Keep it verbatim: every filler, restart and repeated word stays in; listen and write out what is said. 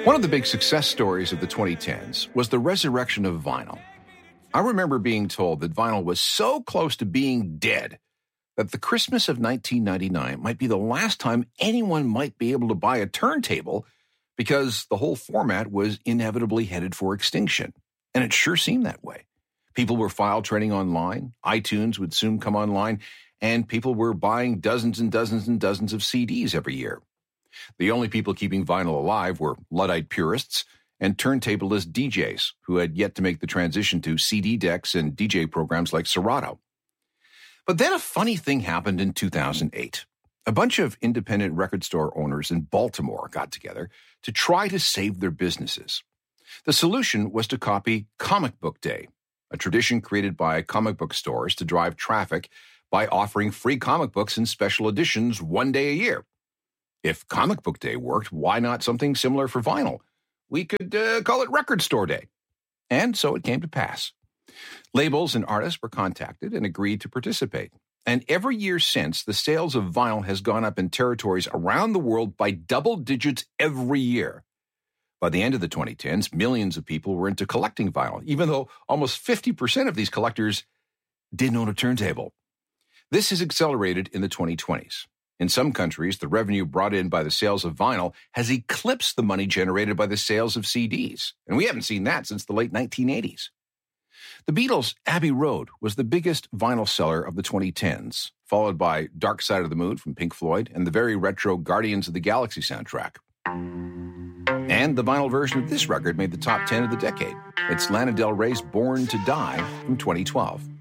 One of the big success stories of the twenty tens was the resurrection of vinyl. I remember being told that vinyl was so close to being dead that the Christmas of nineteen ninety-nine might be the last time anyone might be able to buy a turntable because the whole format was inevitably headed for extinction. And it sure seemed that way. People were file trading online, iTunes would soon come online, and people were buying dozens and dozens and dozens of C Ds every year. The only people keeping vinyl alive were Luddite purists and turntableless D Js who had yet to make the transition to C D decks and D J programs like Serato. But then a funny thing happened in two thousand eight. A bunch of independent record store owners in Baltimore got together to try to save their businesses. The solution was to copy Comic Book Day, a tradition created by comic book stores to drive traffic by offering free comic books in special editions one day a year. If Comic Book Day worked, why not something similar for vinyl? We could uh, call it Record Store Day. And so it came to pass. Labels and artists were contacted and agreed to participate. And every year since, the sales of vinyl has gone up in territories around the world by double digits every year. By the end of the twenty tens, millions of people were into collecting vinyl, even though almost fifty percent of these collectors didn't own a turntable. This has accelerated in the twenty twenties. In some countries, the revenue brought in by the sales of vinyl has eclipsed the money generated by the sales of C Ds. And we haven't seen that since the late nineteen eighties. The Beatles' Abbey Road was the biggest vinyl seller of the twenty tens, followed by Dark Side of the Moon from Pink Floyd and the very retro Guardians of the Galaxy soundtrack. And the vinyl version of this record made the top ten of the decade. It's Lana Del Rey's Born to Die from twenty twelve.